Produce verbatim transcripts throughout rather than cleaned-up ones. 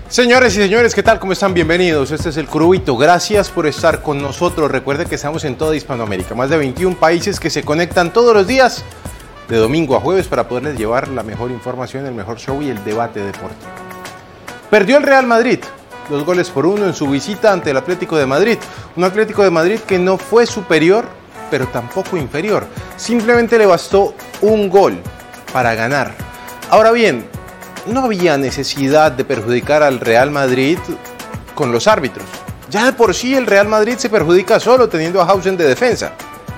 Señores y señores, ¿qué tal? ¿Cómo están? Bienvenidos. Este es El Curubito. Gracias por estar con nosotros. Recuerde que estamos en toda Hispanoamérica. Más de veintiún países que se conectan todos los días, de domingo a jueves, para poderles llevar la mejor información, el mejor show y el debate deportivo. Perdió el Real Madrid, dos goles por uno en su visita ante el Atlético de Madrid. Un Atlético de Madrid que no fue superior, pero tampoco inferior. Simplemente le bastó un gol para ganar. Ahora bien, no había necesidad de perjudicar al Real Madrid con los árbitros. Ya de por sí el Real Madrid se perjudica solo teniendo a Hausen de defensa.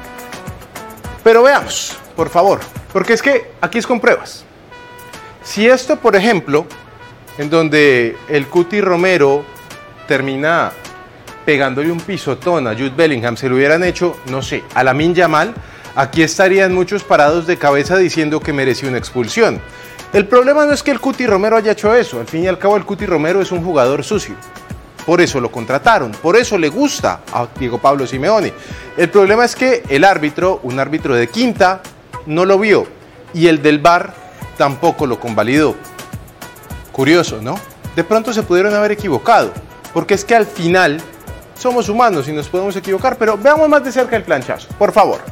Pero veamos, por favor, porque es que aquí es con pruebas. Si esto, por ejemplo, en donde el Cuti Romero termina pegándole un pisotón a Jude Bellingham, se lo hubieran hecho, no sé, a Lamine Yamal, aquí estarían muchos parados de cabeza diciendo que merecía una expulsión. El problema no es que el Cuti Romero haya hecho eso, al fin y al cabo el Cuti Romero es un jugador sucio, por eso lo contrataron, por eso le gusta a Diego Pablo Simeone. El problema es que el árbitro, un árbitro de quinta, no lo vio y el del V A R tampoco lo convalidó. Curioso, ¿no? De pronto se pudieron haber equivocado, porque es que al final somos humanos y nos podemos equivocar, pero veamos más de cerca el planchazo, por favor.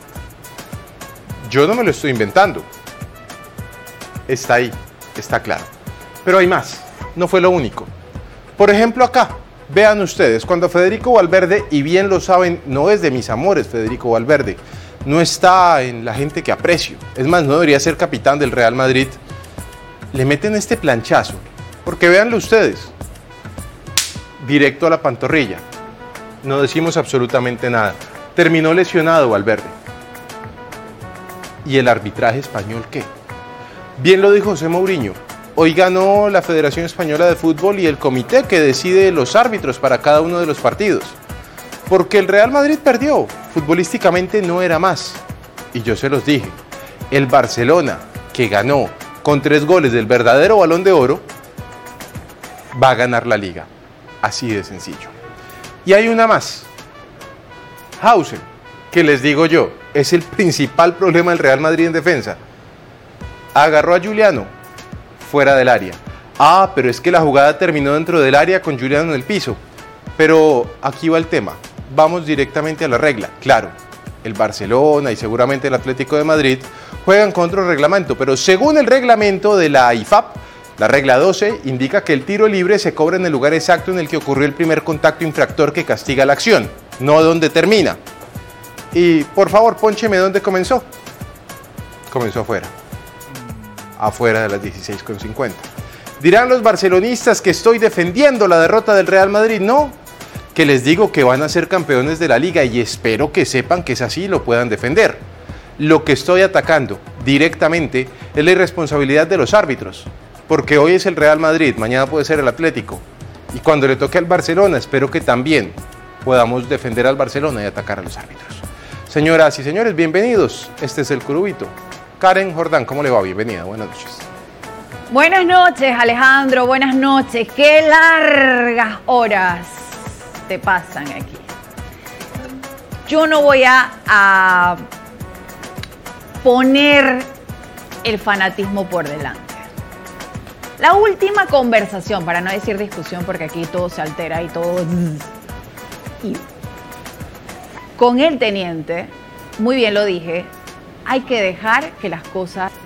Yo no me lo estoy inventando. Está ahí, está claro. Pero hay más, no fue lo único. Por ejemplo acá, vean ustedes, cuando Federico Valverde, y bien lo saben, no es de mis amores Federico Valverde, no está en la gente que aprecio, es más, no debería ser capitán del Real Madrid, le meten este planchazo, porque véanlo ustedes, directo a la pantorrilla, no decimos absolutamente nada, terminó lesionado Valverde. ¿Y el arbitraje español qué? Bien lo dijo José Mourinho, hoy ganó la Federación Española de Fútbol y el comité que decide los árbitros para cada uno de los partidos. Porque el Real Madrid perdió, futbolísticamente no era más. Y yo se los dije, el Barcelona, que ganó con tres goles del verdadero Balón de Oro, va a ganar la Liga. Así de sencillo. Y hay una más. Hausen, que les digo yo, es el principal problema del Real Madrid en defensa. Agarró a Giuliano fuera del área. Ah, pero es que la jugada terminó dentro del área con Giuliano en el piso. Pero aquí va el tema. Vamos directamente a la regla. Claro, el Barcelona y seguramente el Atlético de Madrid juegan con otro reglamento, pero según el reglamento de la I F A B, la regla doce indica que el tiro libre se cobra en el lugar exacto en el que ocurrió el primer contacto infractor que castiga la acción, no donde termina. Y por favor, póncheme dónde comenzó. Comenzó afuera. Afuera de las dieciséis con cincuenta. Dirán los barcelonistas que estoy defendiendo la derrota del Real Madrid. No, que les digo que van a ser campeones de la Liga y espero que sepan que es así y lo puedan defender. Lo que estoy atacando directamente es la irresponsabilidad de los árbitros, porque hoy es el Real Madrid, mañana puede ser el Atlético, y cuando le toque al Barcelona espero que también podamos defender al Barcelona y atacar a los árbitros. Señoras y señores, bienvenidos, este es El Curubito. Karen Jordán, ¿cómo le va? Bienvenida, buenas noches. Buenas noches, Alejandro, buenas noches. Qué largas horas te pasan aquí. Yo no voy a, a poner el fanatismo por delante. La última conversación, para no decir discusión, porque aquí todo se altera y todo... Y con el teniente, muy bien lo dije, hay que dejar que las cosas